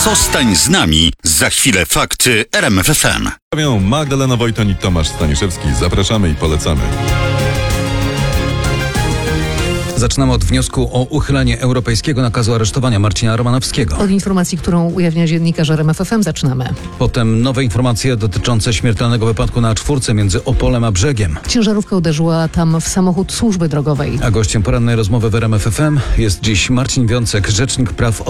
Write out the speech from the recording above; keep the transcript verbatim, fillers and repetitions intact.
Zostań z nami. Za chwilę fakty R M F F M. Magdalena Wojton i Tomasz Staniszewski. Zapraszamy i polecamy. Zaczynamy od wniosku o uchylenie europejskiego nakazu aresztowania Marcina Romanowskiego. Od informacji, którą ujawnia dziennikarz R M F F M, zaczynamy. Potem nowe informacje dotyczące śmiertelnego wypadku na czwórce między Opolem a Brzegiem. Ciężarówka uderzyła tam w samochód służby drogowej. A gościem porannej rozmowy w R M F F M jest dziś Marcin Wiącek, rzecznik praw